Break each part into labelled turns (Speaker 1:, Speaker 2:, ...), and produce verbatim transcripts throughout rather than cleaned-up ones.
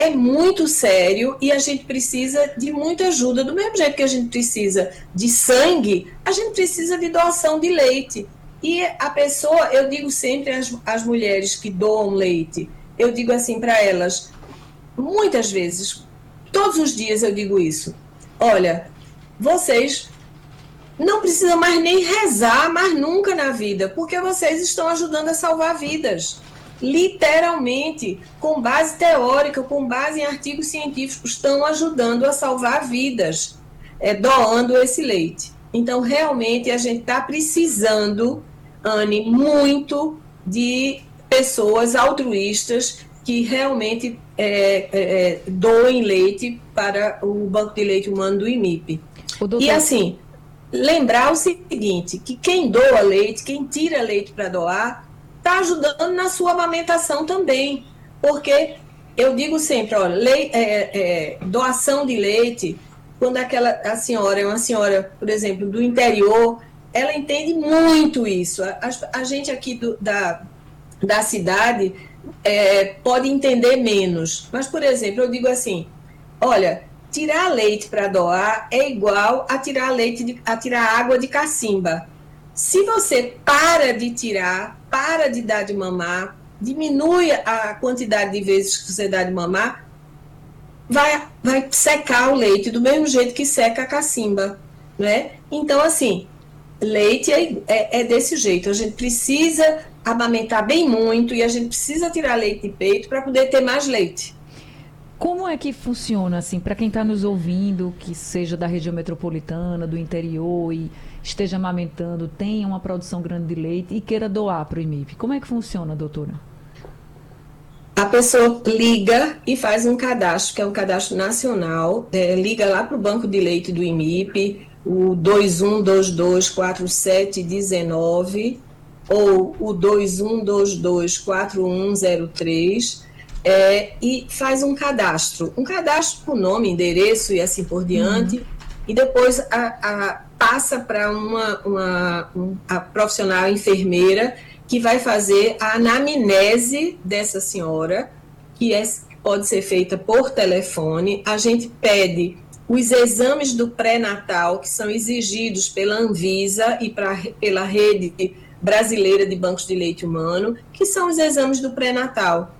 Speaker 1: é muito sério e a gente precisa de muita ajuda. Do mesmo jeito que a gente precisa de sangue, a gente precisa de doação de leite. E a pessoa, eu digo sempre às, às mulheres que doam leite, eu digo assim para elas, muitas vezes, todos os dias eu digo isso: olha, vocês não precisam mais nem rezar mais nunca na vida, porque vocês estão ajudando a salvar vidas. Literalmente, com base teórica, com base em artigos científicos, estão ajudando a salvar vidas, é, doando esse leite. Então, realmente, a gente está precisando, Anne, muito de pessoas altruístas que realmente é, é, doem leite para o Banco de Leite Humano do I M I P. E assim, lembrar o seguinte, que quem doa leite, quem tira leite para doar, está ajudando na sua amamentação também, porque eu digo sempre, olha, lei, é, é, doação de leite, quando aquela a senhora é uma senhora, por exemplo, do interior, ela entende muito isso. A, a gente aqui do, da, da cidade é, pode entender menos, mas, por exemplo, eu digo assim, olha, tirar leite para doar é igual a tirar leite, de, a tirar água de cacimba. Se você para de tirar, para de dar de mamar, diminui a quantidade de vezes que você dá de mamar, vai, vai secar o leite do mesmo jeito que seca a cacimba, né? Então, assim, leite é, é, é desse jeito. A gente precisa amamentar bem muito e a gente precisa tirar leite de peito para poder ter mais leite.
Speaker 2: Como é que funciona, assim, para quem está nos ouvindo, que seja da região metropolitana, do interior e esteja amamentando, tenha uma produção grande de leite e queira doar para o I M I P? Como é que funciona, doutora?
Speaker 1: A pessoa liga e faz um cadastro, que é um cadastro nacional, é, liga lá para o Banco de Leite do I M I P, o dois um dois dois quatro sete um nove ou o dois um dois dois quatro um zero três, é, e faz um cadastro, um cadastro com nome, endereço e assim por diante, uhum. E depois a, a, passa para uma, uma um, a profissional enfermeira que vai fazer a anamnese dessa senhora, que é, pode ser feita por telefone. A gente pede os exames do pré-natal, que são exigidos pela Anvisa e pra, pela Rede Brasileira de Bancos de Leite Humano, que são os exames do pré-natal.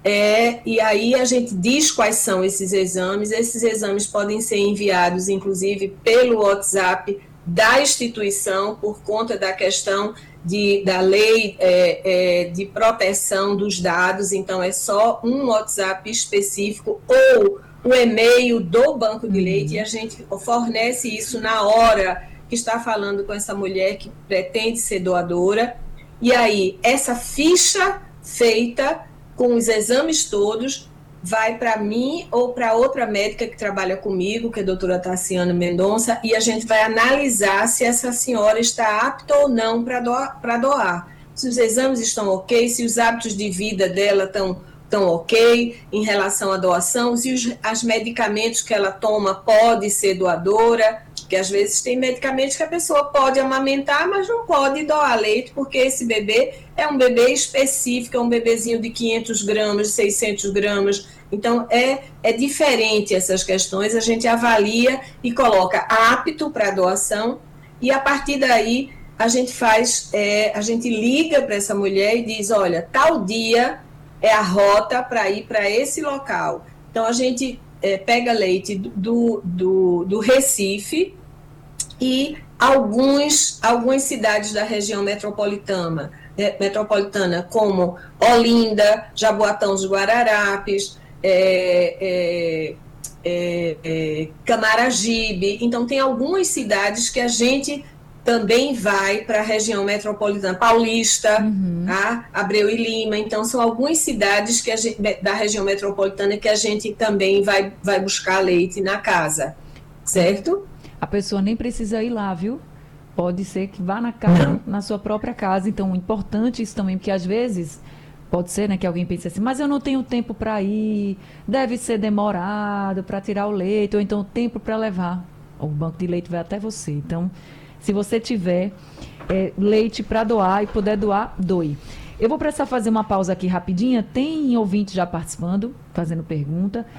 Speaker 1: É, e aí a gente diz quais são esses exames. Esses exames podem ser enviados, inclusive, pelo WhatsApp da instituição, por conta da questão de, da lei é, é, de proteção dos dados. Então, é só um WhatsApp específico ou o e-mail do Banco de Leite, uhum. E a gente fornece isso na hora que está falando com essa mulher que pretende ser doadora. E aí, essa ficha feita com os exames todos, vai para mim ou para outra médica que trabalha comigo, que é a doutora Tassiana Mendonça, e a gente vai analisar se essa senhora está apta ou não para doar, para doar. Se os exames estão ok, se os hábitos de vida dela estão, estão ok em relação à doação, se os as medicamentos que ela toma pode ser doadora, porque às vezes tem medicamentos que a pessoa pode amamentar, mas não pode doar leite, porque esse bebê é um bebê específico, é um bebezinho de quinhentos gramas, seiscentos gramas, então é, é diferente essas questões, a gente avalia e coloca apto para doação, e a partir daí a gente faz, é, a gente liga para essa mulher e diz, olha, tal dia é a rota para ir para esse local. Então a gente é, pega leite do, do, do Recife, e alguns, algumas cidades da região metropolitana, metropolitana como Olinda, Jaboatão dos Guararapes, é, é, é, é, Camaragibe. Então, tem algumas cidades que a gente também vai para a região metropolitana, Paulista, uhum. Tá? Abreu e Lima. Então, são algumas cidades que a gente, da região metropolitana que a gente também vai, vai buscar leite na casa, certo?
Speaker 2: A pessoa nem precisa ir lá, viu? Pode ser que vá na casa, na sua própria casa. Então, importante isso também, porque às vezes pode ser, né, que alguém pense assim, mas eu não tenho tempo para ir, deve ser demorado para tirar o leite, ou então tempo para levar. O banco de leite vai até você. Então, se você tiver é, leite para doar e puder doar, doe. Eu vou precisar fazer uma pausa aqui rapidinha. Tem ouvinte já participando, fazendo pergunta.